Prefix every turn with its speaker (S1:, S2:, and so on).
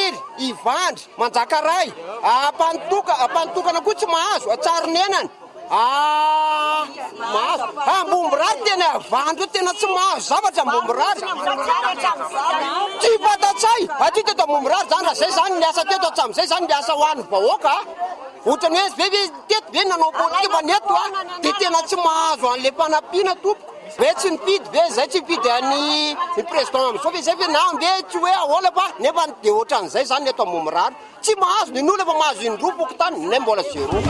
S1: maniry ivandry manjakaray ampantokana koa tsy mahazo atsarinenany mahazo ambomborary tena avandro tena tsy mahazo zavatra ambomborary tsy fatatsay aty teto ambomborary zany raha zay zany miasa teto atram'izay zany miasa ho an'ny vahoaka ohatrany hoe ve teto ve nanao politika neto de tena tsy mahazo an'le mpanampiana tompo ve tsy nipidy ve zay tsy mipidy any président am'izao fe zay fe na mbe tsy hoe ahoana fa nefa de ohatran'izay zany neto ambomborary tsy mahazo nin'olo efa mahazo indroa poko tany nay mbola zéro